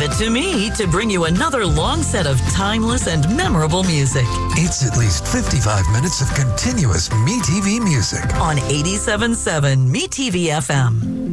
it to me to bring you another long set of timeless and memorable music. It's at least 55 minutes of continuous MeTV music. On 87.7 MeTV FM.